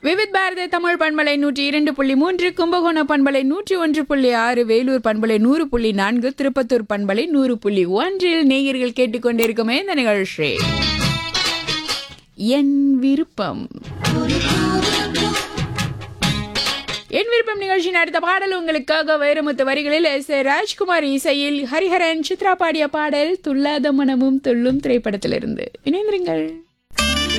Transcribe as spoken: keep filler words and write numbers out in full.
விவித் பாரதி தமிழ் பண்பலை நூற்றி இரண்டு புள்ளி மூன்று, கும்பகோணம் பண்பலை நூற்றி ஒன்று புள்ளி ஆறு, வேலூர் பண்பலை நூறு புள்ளி நான்கு, திருப்பத்தூர் பண்பலை நூறு புள்ளி ஒன்றில் நேயர்கள் கேட்டுக்கொண்டிருக்குமே இந்த நிகழ்ச்சி என் விருப்பம். என் விருப்பம் நிகழ்ச்சியின் அடுத்த பாடல் உங்களுக்காக வைரமுத்து வரிகளில் எஸ் ஏ ராஜ்குமார் இசையில் ஹரிஹரன் சித்ரா பாடிய பாடல் துள்ளாத மனமும் துள்ளும் திரைப்படத்திலிருந்து. இணைந்திருங்கள்.